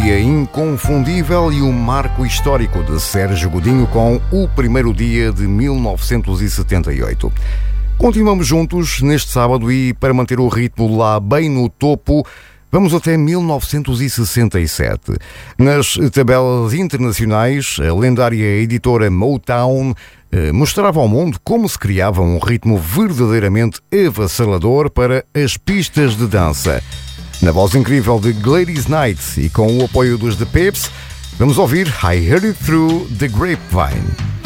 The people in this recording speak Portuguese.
melodia inconfundível e o marco histórico de Sérgio Godinho com O Primeiro Dia de 1978. Continuamos juntos neste sábado e, para manter o ritmo lá bem no topo, vamos até 1967. Nas tabelas internacionais, a lendária editora Motown mostrava ao mundo como se criava um ritmo verdadeiramente avassalador para as pistas de dança. Na voz incrível de Gladys Knight e com o apoio dos The Pips, vamos ouvir I Heard It Through the Grapevine.